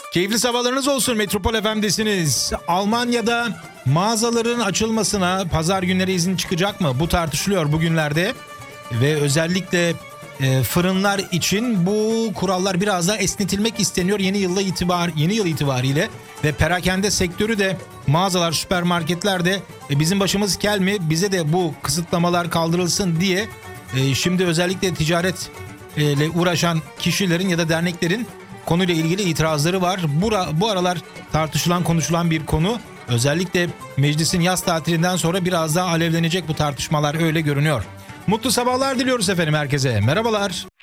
Keyifli sabahlarınız olsun. Metropol FM'desiniz. Almanya'da mağazaların açılmasına pazar günleri izin çıkacak mı? Bu tartışılıyor bugünlerde. Ve özellikle fırınlar için bu kurallar biraz daha esnetilmek isteniyor yeni yıl itibariyle. Ve perakende sektörü de mağazalar, süpermarketler de bizim başımız kel mi? Bize de bu kısıtlamalar kaldırılsın diye şimdi özellikle ticaretle uğraşan kişilerin ya da derneklerin konuyla ilgili itirazları var. Bu aralar tartışılan, konuşulan bir konu. Özellikle meclisin yaz tatilinden sonra biraz daha alevlenecek bu tartışmalar, öyle görünüyor. Mutlu sabahlar diliyoruz efendim herkese. Merhabalar.